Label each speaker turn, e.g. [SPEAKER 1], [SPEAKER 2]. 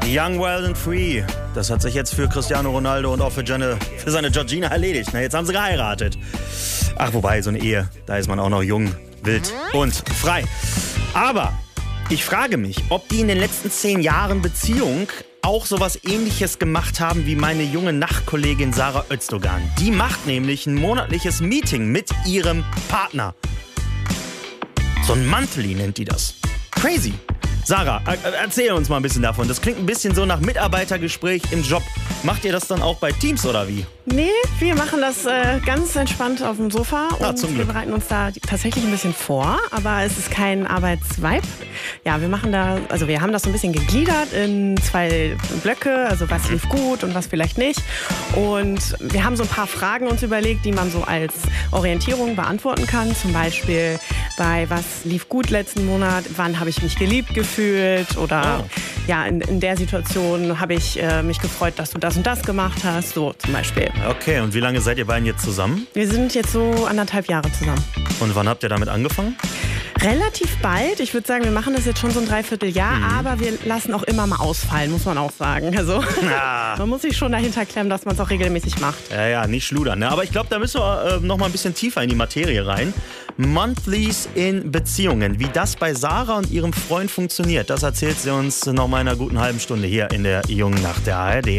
[SPEAKER 1] Young, Wild and Free. Das hat sich jetzt für Cristiano Ronaldo und auch für seine Georgina erledigt. Na, jetzt haben sie geheiratet. Ach, wobei, so eine Ehe, da ist man auch noch jung, wild und frei. Aber ich frage mich, ob die in den letzten 10 Jahren Beziehung auch sowas Ähnliches gemacht haben wie meine junge Nachtkollegin Sarah Özdogan. Die macht nämlich ein monatliches Meeting mit ihrem Partner. So ein Monthly nennt die das. Crazy. Sarah, erzähl uns mal ein bisschen davon. Das klingt ein bisschen so nach Mitarbeitergespräch im Job. Macht ihr das dann auch bei Teams oder wie?
[SPEAKER 2] Nee, wir machen das ganz entspannt auf dem Sofa und
[SPEAKER 1] zum
[SPEAKER 2] wir
[SPEAKER 1] Glück.
[SPEAKER 2] bereiten uns da tatsächlich ein bisschen vor, aber es ist kein Arbeitsvibe. Ja, wir haben das so ein bisschen gegliedert in 2 Blöcke, also was lief gut und was vielleicht nicht. Und wir haben so ein paar Fragen uns überlegt, die man so als Orientierung beantworten kann. Zum Beispiel bei was lief gut letzten Monat, wann habe ich mich geliebt gefühlt oder ja, in der Situation habe ich mich gefreut, dass du das und das gemacht hast, so zum Beispiel.
[SPEAKER 1] Okay, und wie lange seid ihr beiden jetzt zusammen?
[SPEAKER 2] Wir sind jetzt so 1,5 Jahre zusammen.
[SPEAKER 1] Und wann habt ihr damit angefangen?
[SPEAKER 2] Relativ bald. Ich würde sagen, wir machen das jetzt schon so ein Dreivierteljahr, aber wir lassen auch immer mal ausfallen, muss man auch sagen. Also man muss sich schon dahinter klemmen, dass man es auch regelmäßig macht.
[SPEAKER 1] Ja, nicht schludern. Ne? Aber ich glaube, da müssen wir noch mal ein bisschen tiefer in die Materie rein. Monthlies in Beziehungen. Wie das bei Sarah und ihrem Freund funktioniert, das erzählt sie uns noch mal in einer guten halben Stunde hier in der Jungen Nacht der ARD.